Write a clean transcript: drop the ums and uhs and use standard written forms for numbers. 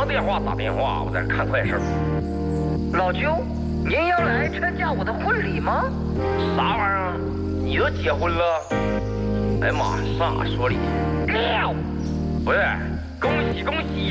忙电话打电话，我在这看快事。 老舅，您要来参加我的婚礼吗？ 啥玩意儿？你都结婚了？哎呀妈，上哪说理去？ 撂！ 不是，恭喜恭喜呀！